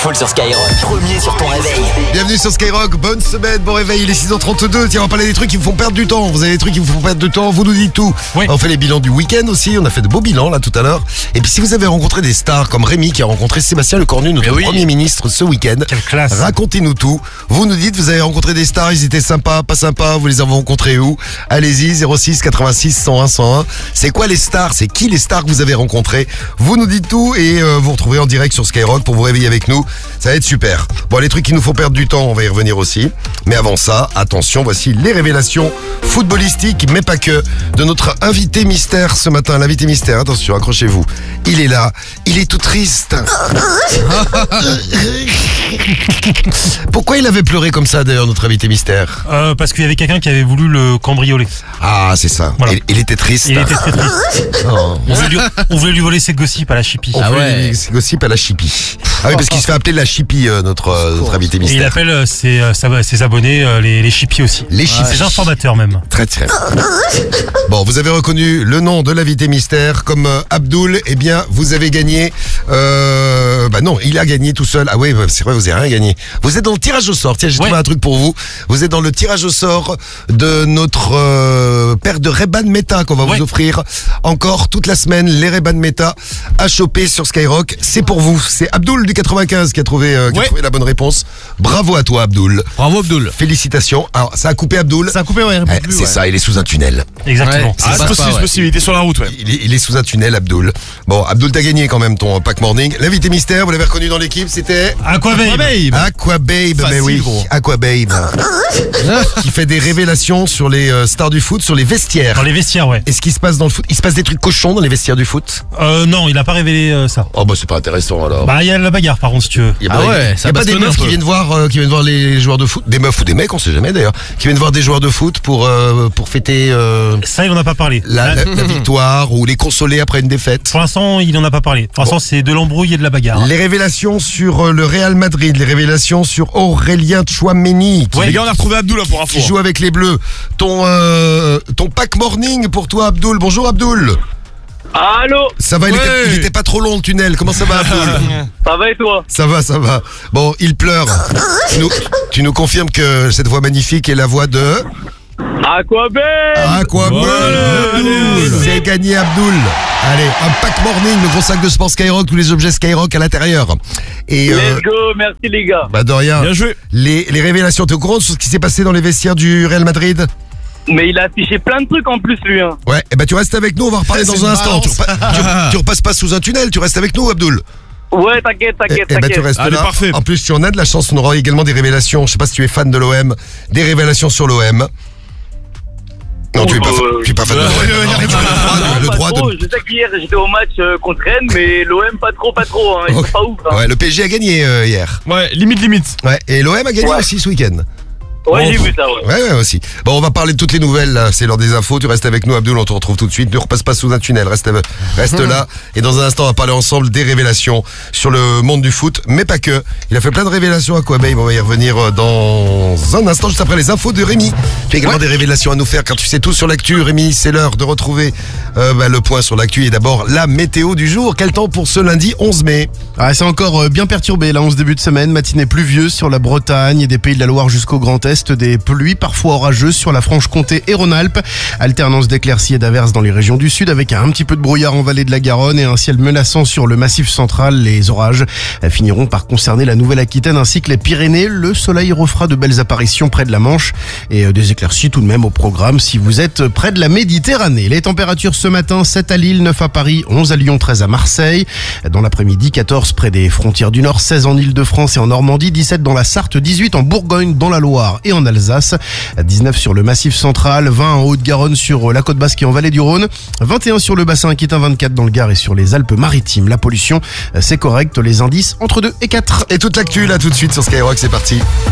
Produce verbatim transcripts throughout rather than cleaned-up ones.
full sur Skyrock. Premier sur ton réveil. Bienvenue sur Skyrock, bonne semaine, bon réveil, il est six heures trente-deux. Tiens, on va parler des trucs qui vous font perdre du temps. Vous avez des trucs qui vous font perdre du temps, vous nous dites tout. Oui. On fait les bilans du week-end aussi, on a fait de beaux bilans là tout à l'heure. Et puis si vous avez rencontré des stars comme Rémi qui a rencontré Sébastien Lecornu, notre oui. Premier ministre ce week-end. Quelle classe. Racontez-nous tout. Vous nous dites, vous avez rencontré des stars, ils étaient sympas, pas sympas, vous les avez rencontrés où? Allez-y, zéro six quatre-vingt-six cent un cent un. C'est quoi les stars? C'est qui les stars que vous avez rencontrés? Vous nous dites tout et euh, vous retrouvez en direct sur Skyrock pour vous réveiller avec nous. Ça va être super. Bon, les trucs qui nous font perdre du temps, on va y revenir aussi. Mais avant ça, attention, voici les révélations footballistiques, mais pas que, de notre invité mystère ce matin. L'invité mystère, attention, accrochez-vous. Il est là, il est tout triste. Pourquoi il avait pleuré comme ça d'ailleurs, notre invité mystère? Euh, parce qu'il y avait quelqu'un qui avait voulu le cambrioler. Ah, c'est ça. Voilà. Il, il était triste. Il était très triste. Oh. On voulait lui, on voulait lui voler ses gossips à la chippie. On fait des gossips à la chippie. Ah oui, parce qu'il se fait appeler la chippie, euh, notre, euh, notre invité Et mystère. il appelle euh, ses, euh, sa- ses abonnés euh, les, les chippies aussi. Les chippies. Ses informateurs même. Très très. Bon, vous avez reconnu le nom de l'invité mystère comme euh, Abdoul. Eh bien, vous avez gagné. Euh, bah non, il a gagné tout seul. Ah oui, bah, c'est vrai, vous avez rien gagné. Vous êtes dans le tirage au sort. Tiens, j'ai Ouais. trouvé un truc pour vous. Vous êtes dans le tirage au sort de notre euh, paire de Ray-Ban Meta qu'on va Ouais. vous offrir encore toute la semaine. Les Ray-Ban Meta à choper sur Skyrock. C'est pour vous. C'est Abdoul du quatre-vingt-quinze qui a trouvé, euh, qui a Ouais. trouvé la bonne réponse. Bravo à toi, Abdoul. Bravo Abdoul. Félicitations. Alors, ça a coupé Abdoul. Ça a coupé, ouais, il répond Eh, plus, c'est ouais. ça, il est sous un tunnel. Exactement. Ouais. C'est Ah, ça. c'est possible, c'est possible, il était sur la route, ouais. Il est, il est sous un tunnel, Abdoul. Bon, Abdoul, t'as gagné quand même ton pack morning. L'invité mystère, vous l'avez reconnu dans l'équipe, c'était Aquababe. Aquababe. Facile, Mais oui, gros. Aquababe. Qui fait des révélations sur les euh, stars du foot, sur les vestiaires. Dans les vestiaires, ouais. Et ce qui se passe dans le foot, il se passe des trucs cochons dans les vestiaires du foot? Euh, non, il a pas révélé euh, ça. Oh bah c'est pas intéressant alors. Bah, il y a la bagarre par contre, si tu veux. Il y a Ah pas, ouais, il y ça a pas des bastonne un meufs qui peu. viennent voir, euh, qui viennent voir les joueurs de foot, des meufs ou des mecs, on sait jamais d'ailleurs, qui viennent voir des joueurs de foot pour euh, pour fêter euh, Ça, il en a pas parlé. la, la- la victoire ou les consoler après une défaite. Pour l'instant, il en a pas parlé. Pour l'instant, c'est de l'embrouille et de la bagarre. Les révélations sur euh, le Real Madrid, les révélations sur Aurélien Tchouameni qui, Ouais. Les gars, on a retrouvé Abdoul là pour info. qui joue avec les Bleus. Ton euh, ton pack morning pour toi, Abdoul. Bonjour Abdoul. Allô, Ça va, il, Ouais. était, il était pas trop long le tunnel. Comment ça va, Abdoul? ça va et toi? Ça va, ça va. Bon, il pleure. Tu nous, tu nous confirmes que cette voix magnifique est la voix de Aquababe. Ah quoi, Ouais, allez, allez. c'est gagné, Abdoul. Allez, un pack morning, le gros sac de sport Skyrock, tous les objets Skyrock à l'intérieur. Et euh, Let's go, merci les gars. bah de rien. Bien joué. Les, les révélations, t'es au courant de ce qui s'est passé dans les vestiaires du Real Madrid? Mais il a affiché plein de trucs en plus lui. Hein. Ouais, et bah tu restes avec nous, on va reparler C'est dans un une instant. Tu, balance. repa- tu- tu repasses pas sous un tunnel, tu restes avec nous, Abdoul. Ouais, t'inquiète, Et, t'inquiète, et bah tu t'inquiète. restes Allez, là. parfait. En plus, tu en as de la chance, on aura également des révélations. Je sais pas si tu es fan de l'O M, des révélations sur l'O M. Non, tu es pas, Oh, fa- euh, tu es pas fan de euh, l'O M. euh, Non, mais tu as le droit, Non, le pas droit trop. de. Je sais qu'hier j'étais au match euh, contre Rennes, mais l'O M pas trop, pas trop. Hein. Ils sont pas ouf. Hein. Ouais, le P S G a gagné euh, hier. Ouais, limite, limite. Ouais, et l'O M a gagné Ouais. aussi ce week-end. Ouais, Oh. j'ai vu ça. Ouais. Ouais, ouais, aussi. Bon, on va parler de toutes les nouvelles, là. C'est l'heure des infos. Tu restes avec nous, Abdoul, on te retrouve tout de suite. Ne repasse pas sous un tunnel. Reste, reste là. Et dans un instant, on va parler ensemble des révélations sur le monde du foot, mais pas que. Il a fait plein de révélations à Aquababe. On va y revenir euh, dans un instant, juste après les infos de Rémi. Tu as également des révélations à nous faire, car tu sais tout sur l'actu. Rémi, c'est l'heure de retrouver euh, bah, le point sur l'actu. Et d'abord, la météo du jour. Quel temps pour ce lundi onze mai? Ah, c'est encore euh, bien perturbé là en ce début de semaine, matinée pluvieuse sur la Bretagne et des Pays de la Loire jusqu'au Grand Est, des pluies parfois orageuses sur la Franche-Comté et Rhône-Alpes, alternance d'éclaircies et d'averses dans les régions du sud avec un petit peu de brouillard en vallée de la Garonne et un ciel menaçant sur le massif central. Les orages euh, finiront par concerner la Nouvelle-Aquitaine ainsi que les Pyrénées. Le soleil refera de belles apparitions près de la Manche et euh, des éclaircies tout de même au programme si vous êtes près de la Méditerranée. Les températures ce matin, sept à Lille, neuf à Paris, onze à Lyon, treize à Marseille. Dans l'après-midi, quatorze près des frontières du Nord, seize en Île-de-France et en Normandie, dix-sept dans la Sarthe, dix-huit en Bourgogne, dans la Loire et en Alsace, dix-neuf sur le Massif central, vingt en Haute-Garonne sur la côte basque et en vallée du Rhône, vingt et un sur le bassin aquitain, vingt-quatre dans le Gard et sur les Alpes-Maritimes. La pollution, c'est correct, les indices entre deux et quatre. Et toute l'actu, là, tout de suite sur Skyrock, c'est parti.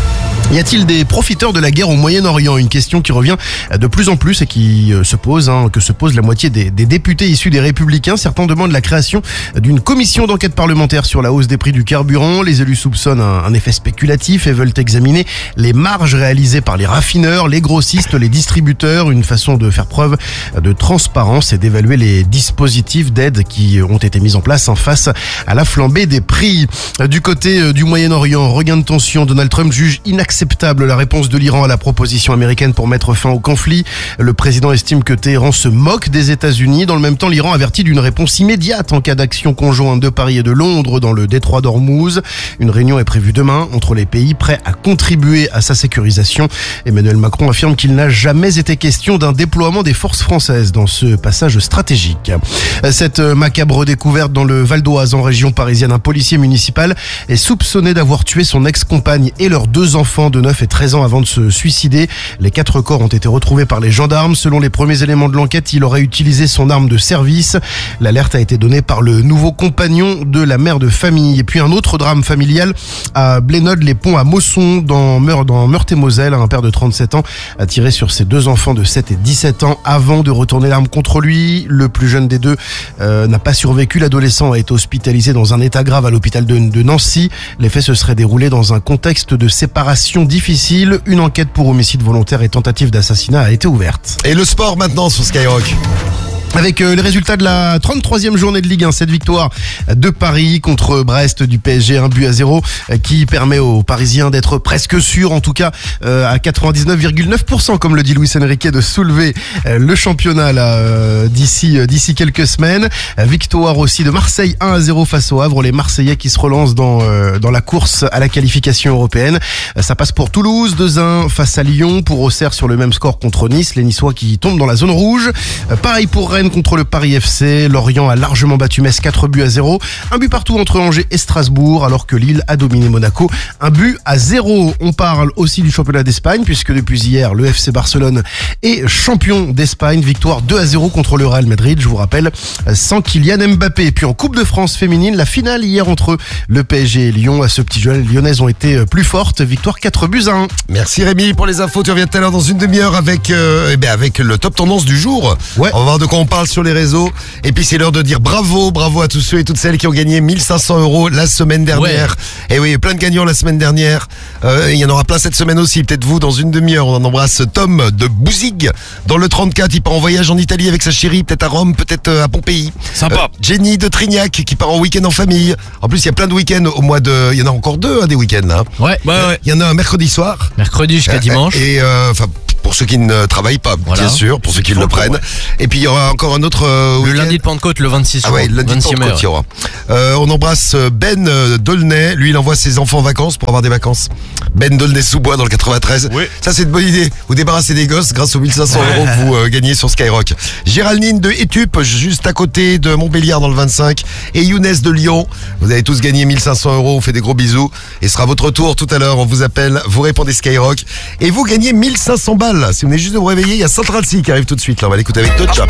Y a-t-il des profiteurs de la guerre au Moyen-Orient? Une question qui revient de plus en plus et qui se pose, hein, que se pose la moitié des, des députés issus des Républicains. Certains demandent la création d'une commission d'enquête parlementaire sur la hausse des prix du carburant. Les élus soupçonnent un, un effet spéculatif et veulent examiner les marges réalisées par les raffineurs, les grossistes, les distributeurs. Une façon de faire preuve de transparence et d'évaluer les dispositifs d'aide qui ont été mis en place en face à la flambée des prix. Du côté du Moyen-Orient, regain de tension, Donald Trump juge inacceptable la réponse de l'Iran à la proposition américaine pour mettre fin au conflit. Le président estime que Téhéran se moque des États-Unis. Dans le même temps, l'Iran avertit d'une réponse immédiate en cas d'action conjointe de Paris et de Londres dans le détroit d'Ormuz. Une réunion est prévue demain entre les pays prêts à contribuer à sa sécurisation. Emmanuel Macron affirme qu'il n'a jamais été question d'un déploiement des forces françaises dans ce passage stratégique. Cette macabre découverte dans le Val d'Oise en région parisienne, un policier municipal est soupçonné d'avoir tué son ex-compagne et leurs deux enfants de neuf et treize ans avant de se suicider. Les quatre corps ont été retrouvés par les gendarmes. Selon les premiers éléments de l'enquête, il aurait utilisé son arme de service. L'alerte a été donnée par le nouveau compagnon de la mère de famille. Et puis un autre drame familial à Blénod-les-Ponts à Mosson, dans, Meur- dans Meurthe-et-Moselle. Un père de trente-sept ans a tiré sur ses deux enfants de sept et dix-sept ans avant de retourner l'arme contre lui. Le plus jeune des deux euh, n'a pas survécu. L'adolescent a été hospitalisé dans un état grave à l'hôpital de, de Nancy. Les faits se seraient déroulés dans un contexte de séparation difficile. Une enquête pour homicide volontaire et tentative d'assassinat a été ouverte. Et le sport maintenant sur Skyrock. Avec les résultats de la trente-troisième journée de Ligue un, cette victoire de Paris contre Brest du P S G, un but à zéro, qui permet aux Parisiens d'être presque sûrs, en tout cas à quatre-vingt-dix-neuf virgule neuf pour cent, comme le dit Luis Enrique, de soulever le championnat là, d'ici, d'ici quelques semaines. Victoire aussi de Marseille, un à zéro face au Havre, les Marseillais qui se relancent dans, dans la course à la qualification européenne. Ça passe pour Toulouse, deux un face à Lyon, pour Auxerre sur le même score contre Nice, les Niçois qui tombent dans la zone rouge. Pareil pour Rennes contre le Paris F C, Lorient a largement battu Metz, quatre buts à zéro, un but partout entre Angers et Strasbourg, alors que Lille a dominé Monaco, un but à zéro. On parle aussi du championnat d'Espagne, puisque depuis hier, le F C Barcelone est champion d'Espagne, victoire deux à zéro contre le Real Madrid, je vous rappelle, sans Kylian Mbappé. Et puis en Coupe de France féminine, la finale hier entre le P S G et Lyon, à ce petit jeu, les Lyonnaises ont été plus fortes, victoire quatre buts à un. Merci Rémi pour les infos, tu reviens tout à l'heure dans une demi-heure avec, euh, eh bien avec le top tendance du jour. Ouais. On va voir de quoi on parle sur les réseaux. Et puis c'est l'heure de dire bravo, bravo à tous ceux et toutes celles qui ont gagné mille cinq cents euros la semaine dernière. Et oui, plein de gagnants la semaine dernière. Euh, il y en aura plein cette semaine aussi. Peut-être vous dans une demi-heure. On en embrasse Tom de Bouzigues dans le trente-quatre. Il part en voyage en Italie avec sa chérie, peut-être à Rome, peut-être à Pompéi. Sympa. Euh, Jenny de Trignac qui part en week-end en famille. En plus, il y a plein de week-ends au mois de. Il y en a encore deux hein, des week-ends là. Ouais. Ouais, ouais. Il y en a un mercredi soir. Mercredi jusqu'à Euh, dimanche. Et euh, enfin. Pour ceux qui ne travaillent pas, Voilà. bien sûr, pour ceux qui Faut le le prennent. ouais. Et puis il y aura encore un autre euh, Le week-end. lundi de Pentecôte, le vingt-six. Ah ouais, le lundi de vingt-six mai, Pentecôte, il y ouais. aura. Euh, on embrasse Ben euh, Dolnay. Lui, il envoie ses enfants en vacances pour avoir des vacances. Ben Dolnay-sous-Bois dans le quatre-vingt-treize. Oui. Ça, c'est une bonne idée. Vous débarrassez des gosses grâce aux mille cinq cents euros que vous euh, gagnez sur Skyrock. Géraldine de Étup, juste à côté de Montbéliard dans le vingt-cinq. Et Younes de Lyon. Vous avez tous gagné mille cinq cents euros. On fait des gros bisous. Et ce sera votre tour tout à l'heure. On vous appelle, vous répondez Skyrock. Et vous gagnez mille cinq cents balles. Si vous venez juste de vous réveiller, il y a Central C qui arrive tout de suite. Là, on va l'écouter avec Touch.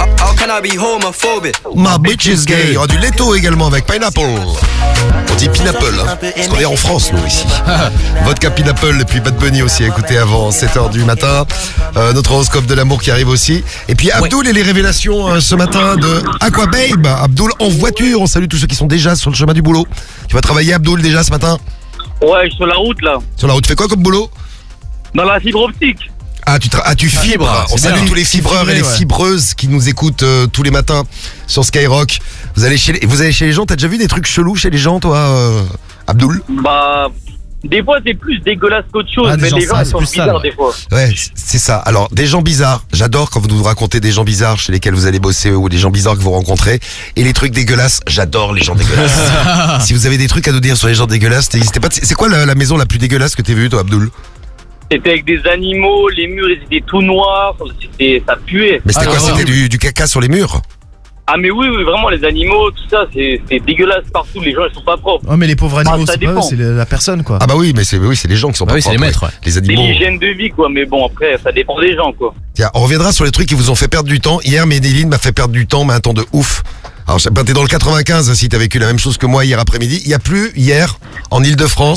My bitch is gay. Il y aura du Leto également avec Pineapple. On dit Pineapple, hein, parce qu'on est en France, nous, ici. Vodka Pineapple et puis Bad Bunny aussi, écoutez, avant sept heures du matin. Euh, notre horoscope de l'amour qui arrive aussi. Et puis Abdoul et les révélations euh, ce matin de Aqua Babe. Abdoul en voiture. On salue tous ceux qui sont déjà sur le chemin du boulot. Tu vas travailler, Abdoul, déjà ce matin? Ouais, je suis sur la route là, Sur la route, tu fais quoi comme boulot? dans la fibre optique. Ah, tu, tra- ah, tu fibres. fibre, On c'est salue bien. tous les fibreurs et les ouais. fibreuses qui nous écoutent euh, tous les matins sur Skyrock. Vous allez chez les, vous allez chez les gens. T'as déjà vu des trucs chelous chez les gens, toi, euh, Abdoul? Bah, des fois c'est plus dégueulasse qu'autre chose, Ah, des mais gens les gens sales, ils sont plus sales, bizarres ouais. des fois. Ouais, c'est ça. Alors, des gens bizarres. J'adore quand vous nous racontez des gens bizarres chez lesquels vous allez bosser ou des gens bizarres que vous rencontrez. Et les trucs dégueulasses, j'adore les gens dégueulasses. Si vous avez des trucs à nous dire sur les gens dégueulasses, n'hésitez pas. C'est quoi la, la maison la plus dégueulasse que t'aies vue, toi, Abdoul? C'était avec des animaux, les murs ils étaient tout noirs, c'était, ça puait. Mais c'était Ah, quoi? non, C'était non. du, du caca sur les murs? Ah mais oui, oui, vraiment les animaux, tout ça, c'est, c'est dégueulasse partout, les gens ils sont pas propres. Oh mais les pauvres animaux, Ah, ça c'est pas eux, dépend. c'est la personne quoi. Ah bah oui, mais c'est oui, c'est les gens qui sont Bah pas oui, c'est les propres, maîtres, ouais. ouais. Les C'est animaux. l'hygiène de vie quoi, mais bon après ça dépend des gens quoi. Tiens, on reviendra sur les trucs qui vous ont fait perdre du temps. Hier, Ménéline m'a fait perdre du temps, mais un temps de ouf. Alors, ben, t'es dans le quatre-vingt-quinze, si t'as vécu la même chose que moi hier après-midi. Il y a plu, hier, en Ile-de-France,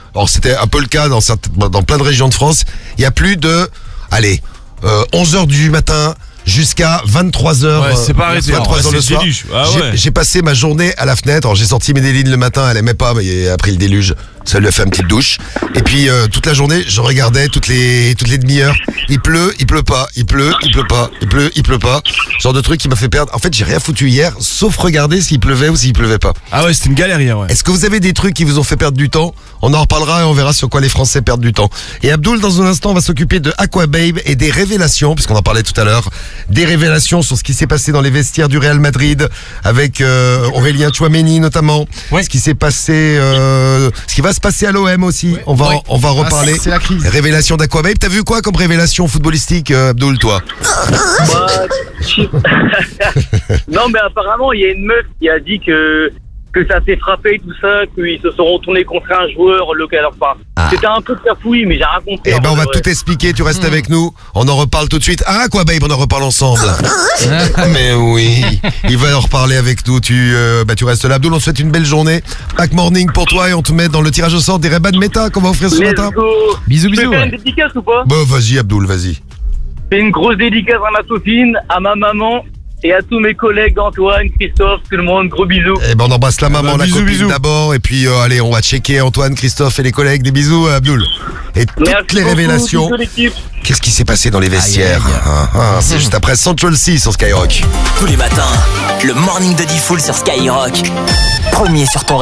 alors c'était un peu le cas dans, certaines, dans plein de régions de France, il y a plus de, allez, euh, onze heures du matin jusqu'à vingt-trois heures, Ouais, c'est pas arrêté. vingt-trois Ouais, heures le c'est le soir. déluge. Ah J'ai- ouais. J'ai passé ma journée à la fenêtre. Alors j'ai sorti Médéline le matin, elle aimait pas, mais après le déluge, ça lui a fait une petite douche. Et puis euh, toute la journée, je regardais toutes les toutes les demi-heures. Il pleut, il pleut pas, il pleut, il pleut pas, il pleut, il pleut pas. Genre de truc qui m'a fait perdre. En fait, j'ai rien foutu hier, sauf regarder s'il pleuvait ou s'il pleuvait pas. Ah ouais, c'était une galère hier, ouais. Est-ce que vous avez des trucs qui vous ont fait perdre du temps? On en reparlera et on verra sur quoi les Français perdent du temps. Et Abdoul, dans un instant, va s'occuper de Aquababe et des révélations, puisqu'on en parlait tout à l'heure, des révélations sur ce qui s'est passé dans les vestiaires du Real Madrid avec euh, Aurélien Tchouaméni notamment. Ouais. Ce qui s'est passé, euh, ce qui va se passer à l'O M aussi. On va, Ouais. on va reparler. Ah, c'est la crise. Révélation d'Aquababe. T'as vu quoi comme révélation footballistique, euh, Abdoul, toi? Bah, je- non, mais apparemment, il y a une meuf qui a dit que, que ça s'est frappé, tout ça, qu'ils se sont retournés contre un joueur local. Alors, enfin, c'était un peu de cafouille, mais j'ai rien compris. Eh en ben, on fait, va ouais. tout expliquer. Tu restes avec nous. On en reparle tout de suite. Ah, Aquababe, on en reparle ensemble. Mais oui, il va en reparler avec nous. Tu, euh, bah, tu restes là. Abdoul, on te souhaite une belle journée. Pack morning pour toi et on te met dans le tirage au sort des Ray-Ban Meta qu'on va offrir ce Let's matin. go. Bisous, Je peux bisous. faire une dédicace ou pas? Bah, vas-y, Abdoul, vas-y. C'est une grosse dédicace à ma copine, à ma maman et à tous mes collègues, Antoine, Christophe, tout le monde. Gros bisous. Eh ben, on embrasse la maman, bah, la bisous, copine bisous. d'abord. Et puis, euh, allez, on va checker Antoine, Christophe et les collègues. Des bisous, euh, Abdoul. Et toutes Merci les beaucoup, révélations. bisous, l'équipe. Qu'est-ce qui s'est passé dans les vestiaires? Ah, ah, C'est juste après Central C sur Skyrock. Tous les matins, le morning de Diffoul sur Skyrock. Premier sur ton